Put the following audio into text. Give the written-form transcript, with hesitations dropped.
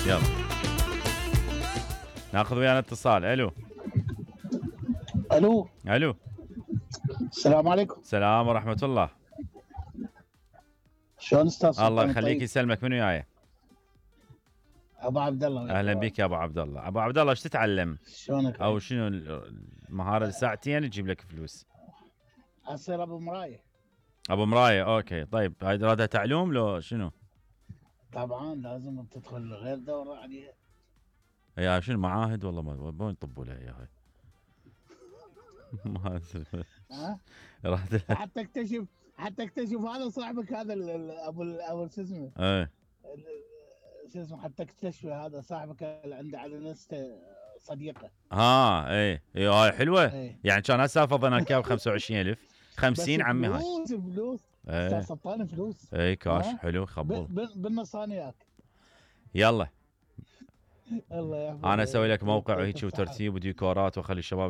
يلا ناخذ ويانا اتصال. الو. الو، الو. السلام عليكم. السلام ورحمة الله. شلون استاذ الله سلطان يخليك الطيب؟ يسلمك. من وياي؟ ابو عبد الله وياك. اهلا بك يا ابو عبد الله. ابو عبد الله ايش تتعلم؟ شلونك؟ او شنو المهارة ساعتين تجيب لك فلوس؟ اصير ابو مرايه. ابو مراية. اوكي طيب هاي رادها تعلوم لو شنو؟ طبعا لازم تدخل غير دوره عليها. يا شنو معاهد والله ما يطبوا لها يا هاي. ما ها راد حتى اكتشف هذا صاحبك، هذا ابو شو اسمه، ايه شو اسمه، حتى اكتشف هذا صاحبك اللي عنده على نسته صديقه. ايه هاي حلوة. ايه يعني كان هسه افضل انا كاب 25,000 بس 50 عمي هاي. فلوس استاذ ايه سلطان، فلوس. ايه كاش ها؟ حلو خبل. بالنصانيات. يلا الله يحفظك. انا اسوي لك موقع وهيك يعطيك الصحة. وترتيب وديكورات واخلي الشباب